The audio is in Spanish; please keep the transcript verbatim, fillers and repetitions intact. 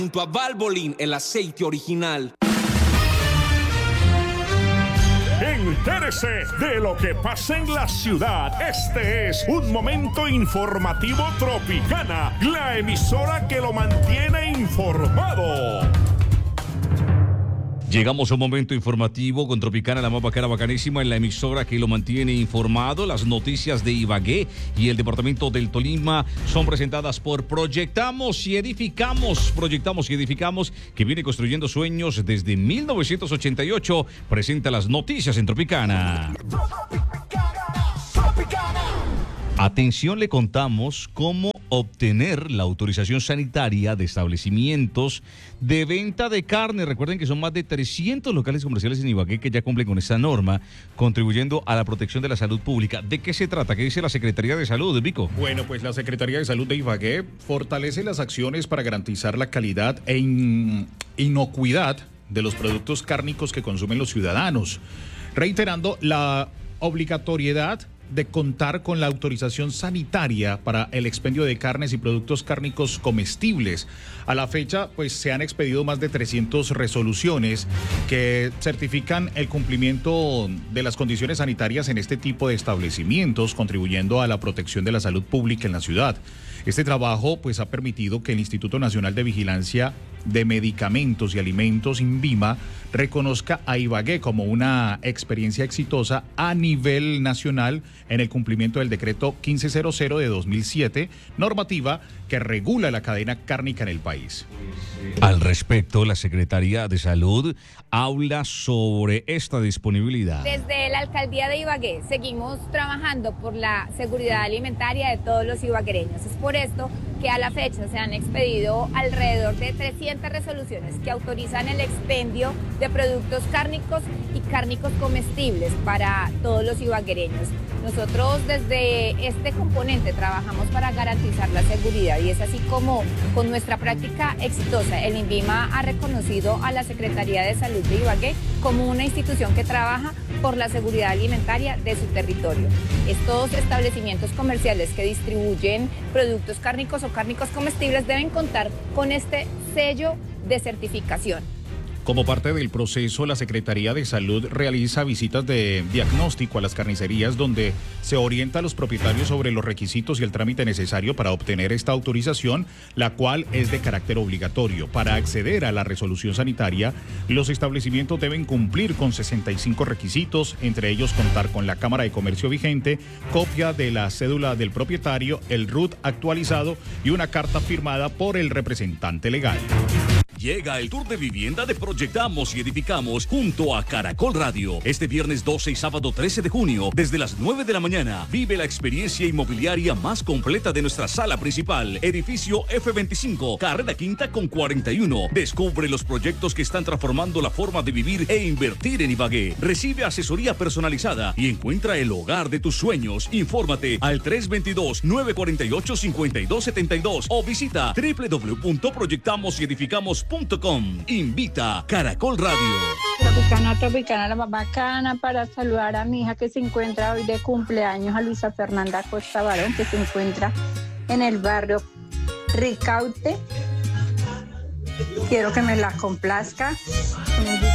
Junto a Valvoline, el aceite original. Entérese de lo que pasa en la ciudad. Este es un momento informativo Tropicana, la emisora que lo mantiene informado. Llegamos a un momento informativo con Tropicana, la más bacana, bacanísima, en la emisora que lo mantiene informado. Las noticias de Ibagué y el departamento del Tolima son presentadas por Proyectamos y Edificamos. Proyectamos y Edificamos, que viene construyendo sueños desde mil novecientos ochenta y ocho. Presenta las noticias en Tropicana. Atención, le contamos cómo obtener la autorización sanitaria de establecimientos de venta de carne. Recuerden que son más de trescientos locales comerciales en Ibagué que ya cumplen con esta norma, contribuyendo a la protección de la salud pública. ¿De qué se trata? ¿Qué dice la Secretaría de Salud, Vico? Bueno, pues la Secretaría de Salud de Ibagué fortalece las acciones para garantizar la calidad e in- inocuidad de los productos cárnicos que consumen los ciudadanos, reiterando la obligatoriedad de contar con la autorización sanitaria para el expendio de carnes y productos cárnicos comestibles. A la fecha, pues se han expedido más de trescientas resoluciones que certifican el cumplimiento de las condiciones sanitarias en este tipo de establecimientos, contribuyendo a la protección de la salud pública en la ciudad. Este trabajo pues ha permitido que el Instituto Nacional de Vigilancia de Medicamentos y Alimentos, INVIMA, reconozca a Ibagué como una experiencia exitosa a nivel nacional en el cumplimiento del decreto quince cero de dos mil siete, normativa que regula la cadena cárnica en el país. Al respecto, la Secretaría de Salud habla sobre esta disponibilidad. Desde la Alcaldía de Ibagué seguimos trabajando por la seguridad alimentaria de todos los ibaguereños. Es por esto que a la fecha se han expedido alrededor de trescientas resoluciones que autorizan el expendio de productos cárnicos y cárnicos comestibles para todos los ibaguereños. Nosotros desde este componente trabajamos para garantizar la seguridad y es así como con nuestra práctica exitosa el INVIMA ha reconocido a la Secretaría de Salud de Ibagué como una institución que trabaja por la seguridad alimentaria de su territorio. Estos establecimientos comerciales que distribuyen productos cárnicos o cárnicos comestibles deben contar con este sello de certificación. Como parte del proceso, la Secretaría de Salud realiza visitas de diagnóstico a las carnicerías donde se orienta a los propietarios sobre los requisitos y el trámite necesario para obtener esta autorización, la cual es de carácter obligatorio. Para acceder a la resolución sanitaria, los establecimientos deben cumplir con sesenta y cinco requisitos, entre ellos contar con la Cámara de Comercio vigente, copia de la cédula del propietario, el R U T actualizado y una carta firmada por el representante legal. Llega el tour de vivienda de Proyectamos y Edificamos junto a Caracol Radio. Este viernes doce y sábado trece de junio, desde las nueve de la mañana, vive la experiencia inmobiliaria más completa de nuestra sala principal, edificio F veinticinco, carrera quinta con cuarenta y uno. Descubre los proyectos que están transformando la forma de vivir e invertir en Ibagué. Recibe asesoría personalizada y encuentra el hogar de tus sueños. Infórmate al tres dos dos, nueve cuatro ocho, cinco dos siete dos o visita doble u doble u doble u punto proyectamos y edificamos punto com. Invita Caracol Radio. Tropicana, Tropicana, la más bacana, para saludar a mi hija que se encuentra hoy de cumpleaños, a Luisa Fernanda Costa Barón, que se encuentra en el barrio Ricaute. Quiero que me la complazca.